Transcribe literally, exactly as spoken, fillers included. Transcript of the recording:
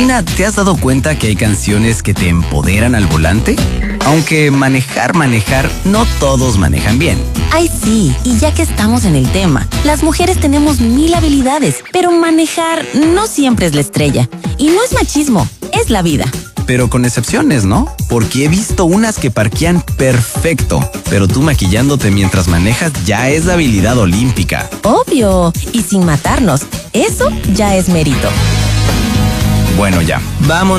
Karina, ¿te has dado cuenta que hay canciones que te empoderan al volante? Aunque manejar, manejar, no todos manejan bien. Ay, sí, y ya que estamos en el tema, las mujeres tenemos mil habilidades, pero manejar no siempre es la estrella. Y no es machismo, es la vida. Pero con excepciones, ¿no? Porque he visto unas que parquean perfecto, pero tú maquillándote mientras manejas ya es habilidad olímpica. Obvio, y sin matarnos, eso ya es mérito. Bueno, ya, vámonos.